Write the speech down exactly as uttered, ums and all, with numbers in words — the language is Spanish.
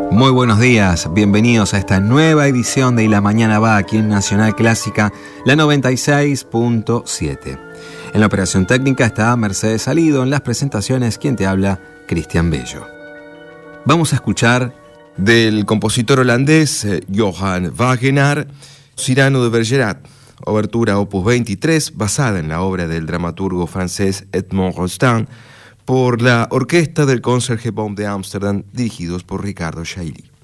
Muy buenos días, bienvenidos a esta nueva edición de Y la Mañana Va aquí en Nacional Clásica, la noventa y seis punto siete. En la operación técnica está Mercedes Salido, en las presentaciones quien te habla, Cristian Bello. Vamos a escuchar del compositor holandés eh, Johan Wagenaar, Cyrano de Bergerac, obertura opus veintitrés, basada en la obra del dramaturgo francés Edmond Rostand, por la orquesta del Concertgebouw de Ámsterdam, dirigidos por Ricardo Chailly.